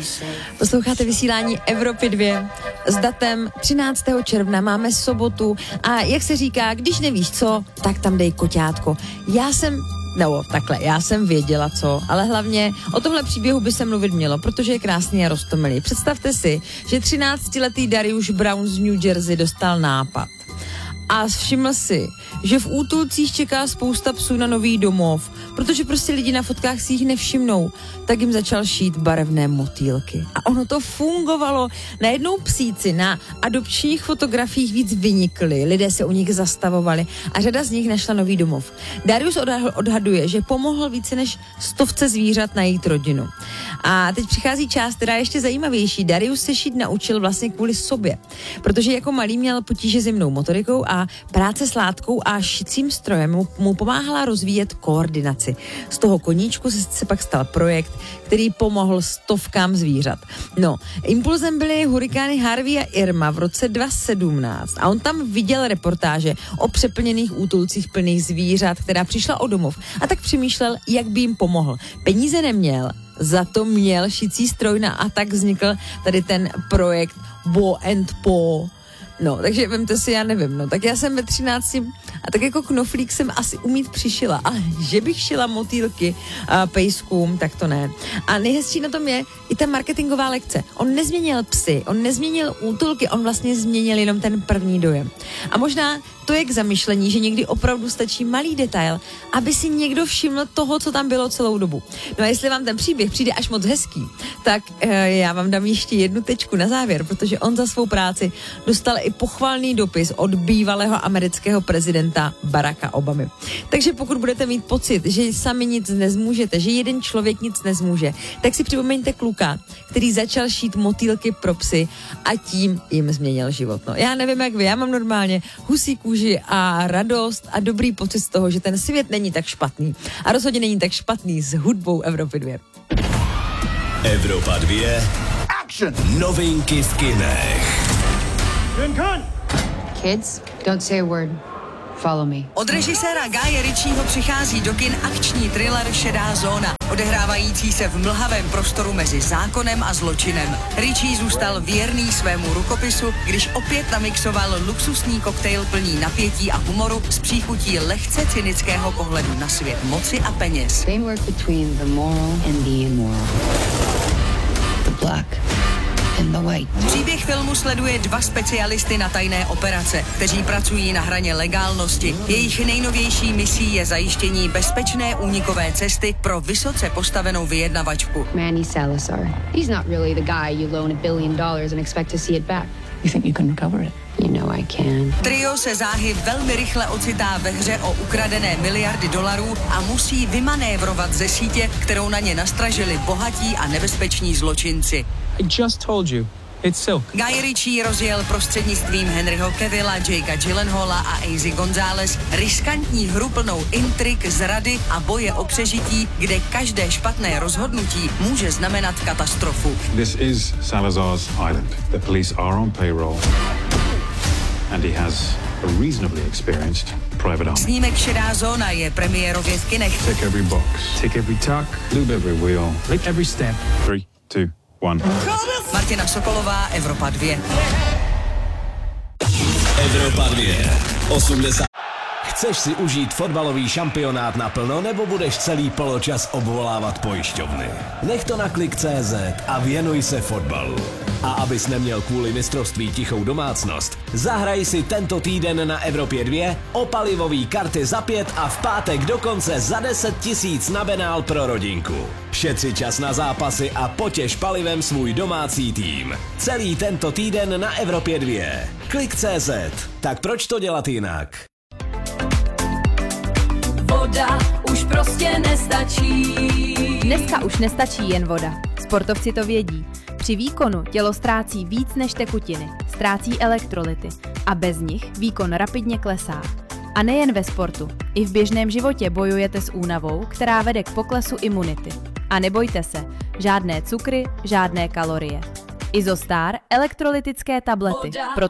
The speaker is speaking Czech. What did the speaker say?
Posloucháte vysílání Evropy 2 s datem 13. června, máme sobotu a jak se říká, když nevíš co, tak tam dej koťátko. Já jsem věděla co, ale hlavně o tomhle příběhu by se mluvit mělo, protože je krásný a roztomilý. Představte si, že 13letý Darius Brown z New Jersey dostal nápad a všiml si, že v útulcích čeká spousta psů na nový domov, protože prostě lidi na fotkách si jich nevšimnou, tak jim začal šít barevné motýlky. A ono to fungovalo. Najednou psíci na adopčních fotografiích víc vynikli, lidé se u nich zastavovali a řada z nich našla nový domov. Darius odhaduje, že pomohl více než 100 zvířat najít rodinu. A teď přichází část, která je ještě zajímavější. Darius se šít naučil vlastně kvůli sobě, protože jako malý měl potíže s jemnou motorikou a práce s látkou a šicím strojem mu pomáhala rozvíjet koordinaci. Z toho koníčku se pak stal projekt, který pomohl stovkám zvířat. No, impulzem byly hurikány Harvey a Irma v roce 2017 a on tam viděl reportáže o přeplněných útulcích plných zvířat, která přišla o domov a tak přemýšlel, jak by jim pomohl. Peníze neměl, za to měl šicí stroj a tak vznikl tady ten projekt Bo and Po. No, takže vemte si, já nevím, no, tak já jsem ve 13 a tak jako knoflík jsem asi umít přišila, ale že bych šila motýlky pejskům, tak to ne. A nejhezčí na tom je i ta marketingová lekce. On nezměnil psy, on nezměnil útulky, on vlastně změnil jenom ten první dojem. A možná to je k zamyšlení, že někdy opravdu stačí malý detail, aby si někdo všiml toho, co tam bylo celou dobu. No a jestli vám ten příběh přijde až moc hezký, tak já vám dám ještě jednu tečku na závěr, protože on za svou práci dostal i pochvalný dopis od bývalého amerického prezidenta Baracka Obamy. Takže pokud budete mít pocit, že sami nic nezmůžete, že jeden člověk nic nezmůže, tak si připomeňte kluka, který začal šít motýlky pro psy a tím jim změnil život. No, já nevím jak vy, já mám normálně husí kůži a radost a dobrý pocit z toho, že ten svět není tak špatný. A rozhodně není tak špatný s hudbou Evropy 2. Evropa 2. Action! Novinky v kinech. Kids, don't say a word. Follow me. Od režiséra Guye Ritchieho přichází do kin akční thriller Šedá zóna, odehrávající se v mlhavém prostoru mezi zákonem a zločinem. Ritchie zůstal věrný svému rukopisu, když opět namixoval luxusní koktejl plný napětí a humoru s příchutí lehce cynického pohledu na svět moci a peněz. They work between the moral and the immoral. The black and the white. Příběh filmu sleduje dva specialisty na tajné operace, kteří pracují na hraně legálnosti. Jejich nejnovější misí je zajištění bezpečné únikové cesty pro vysoce postavenou vyjednavačku. Manny Salazar. He's not really the guy you loan $1 billion and expect to see it back. You think you can recover it? You know I can. Trio se záhy velmi rychle ocitá ve hře o ukradené miliardy dolarů a musí vymanévrovat ze sítě, kterou na ně nastražili bohatí a nebezpeční zločinci. I just told you. It's Silk. Guy Ritchie rozjel prostřednictvím Henryho Cavilla, Jakea Gyllenhaala a Azy González riskantní hru plnou intrik, zrady a boje o přežití, kde každé špatné rozhodnutí může znamenat katastrofu. This is Salazar's island. The police are on payroll and he has a reasonably experienced private army. Snímek Šedá zóna je premiérově v kinech. Tick every box. Tick every tuck. Lube every wheel. Lick every step. 3, 2, 1. Martina Sokolová, Evropa 2. Evropa 2. 80. Chceš si užít fotbalový šampionát naplno, nebo budeš celý poločas obvolávat pojišťovny? Nech to na Klik.cz a věnuj se fotbalu. A abys neměl kvůli mistrovství tichou domácnost, zahraj si tento týden na Evropě 2 o palivový karty za 5 a v pátek dokonce za 10 000 na benál pro rodinku. Šetři čas na zápasy a potěš palivem svůj domácí tým. Celý tento týden na Evropě 2. Klik.cz. Tak proč to dělat jinak? Voda už prostě nestačí. Dneska už nestačí jen voda. Sportovci to vědí. Při výkonu tělo ztrácí víc než tekutiny, ztrácí elektrolyty a bez nich výkon rapidně klesá. A nejen ve sportu, i v běžném životě bojujete s únavou, která vede k poklesu imunity. A nebojte se, žádné cukry, žádné kalorie. Izostar elektrolytické tablety pro